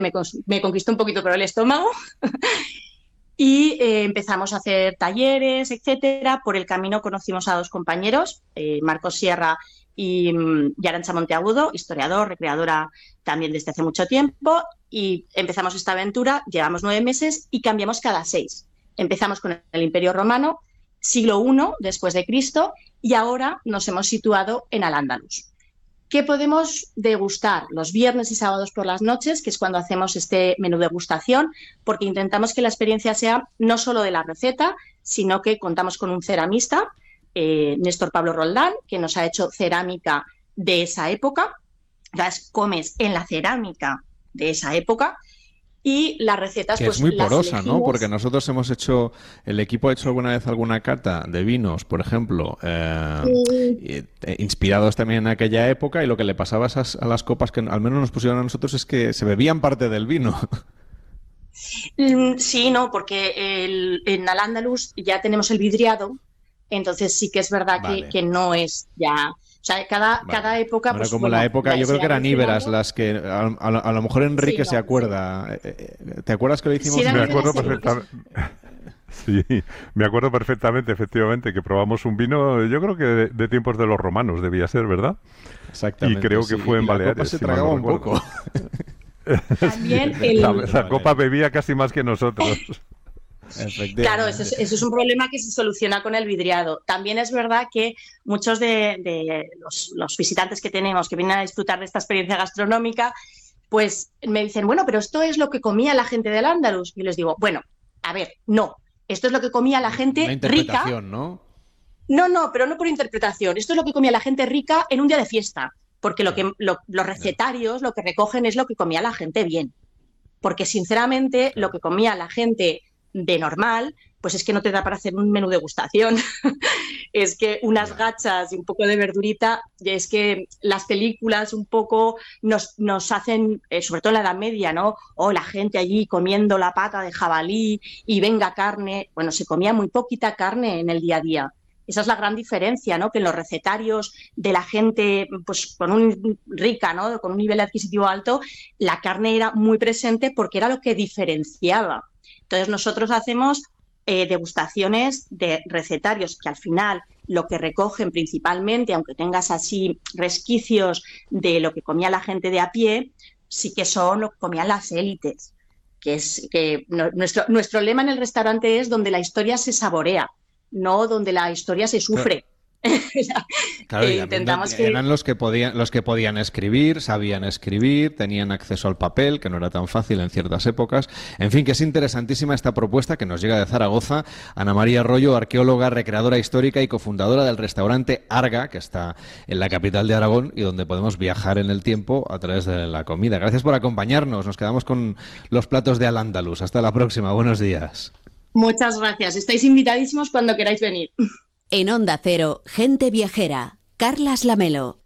me conquistó un poquito por el estómago. Y empezamos a hacer talleres, etcétera. Por el camino conocimos a dos compañeros, Marcos Sierra y Arantxa Monteagudo, historiador, recreadora también desde hace mucho tiempo, y empezamos esta aventura, llevamos 9 meses y cambiamos cada 6. Empezamos con el Imperio Romano, siglo I después de Cristo, y ahora nos hemos situado en Al-Ándalus. ¿Qué podemos degustar los viernes y sábados por las noches, que es cuando hacemos este menú degustación? Porque intentamos que la experiencia sea no solo de la receta, sino que contamos con un ceramista, Néstor Pablo Roldán, que nos ha hecho cerámica de esa época. Las comes en la cerámica de esa época. Y las recetas, que pues es muy las porosa, elegimos. ¿no? Porque nosotros el equipo ha hecho alguna vez alguna cata de vinos, por ejemplo, inspirados también en aquella época, y lo que le pasaba a las copas que al menos nos pusieron a nosotros es que se bebían parte del vino. Sí, no, porque en Al-Ándalus ya tenemos el vidriado, entonces sí que es verdad Vale. que no es ya... O sea, cada época... Ahora, pues, como la época, yo creo que eran íberas mencionando. las que... A lo mejor Enrique Sí, se no, acuerda. ¿Te acuerdas que lo hicimos? Sí, eran Me íberas acuerdo seguro que sí. perfectamente. Sí, me acuerdo perfectamente, efectivamente, que probamos un vino, yo creo que de tiempos de los romanos debía ser, ¿verdad? Exactamente. Y creo que fue en la Baleares. copa se si mal tragaba no un recuerdo. poco. También La copa bebía casi más que nosotros. Claro, eso es un problema que se soluciona con el vidriado. También es verdad que muchos de los visitantes que tenemos que vienen a disfrutar de esta experiencia gastronómica, pues me dicen, bueno, pero esto es lo que comía la gente del Andalus. Y les digo, bueno, a ver, no, esto es lo que comía la gente Una rica. interpretación, ¿no? No, pero no por interpretación. Esto es lo que comía la gente rica en un día de fiesta, porque los recetarios lo que recogen es lo que comía la gente bien. Porque sinceramente lo que comía la gente de normal, pues es que no te da para hacer un menú degustación. Es que unas gachas y un poco de verdurita, y es que las películas un poco nos hacen, sobre todo en la Edad Media, ¿no? O la gente allí comiendo la pata de jabalí y venga carne. Bueno, se comía muy poquita carne en el día a día. Esa es la gran diferencia, ¿no? Que en los recetarios de la gente, pues rica, ¿no? Con un nivel adquisitivo alto, la carne era muy presente porque era lo que diferenciaba. Entonces nosotros hacemos degustaciones de recetarios que al final lo que recogen principalmente, aunque tengas así resquicios de lo que comía la gente de a pie, sí que son lo que comían las élites. Nuestro lema en el restaurante es donde la historia se saborea, no donde la historia se sufre. Claro, y Intentamos eran los que podían escribir, sabían escribir, tenían acceso al papel, que no era tan fácil en ciertas épocas. En fin, que es interesantísima esta propuesta que nos llega de Zaragoza. Ana María Arroyo, arqueóloga, recreadora histórica y cofundadora del restaurante Arga, que está en la capital de Aragón y donde podemos viajar en el tiempo a través de la comida. Gracias por acompañarnos. Nos quedamos con los platos de Al-Ándalus. Hasta la próxima. Buenos días. Muchas gracias. Estáis invitadísimos cuando queráis venir. En Onda Cero, Gente Viajera, Carlas Lamelo.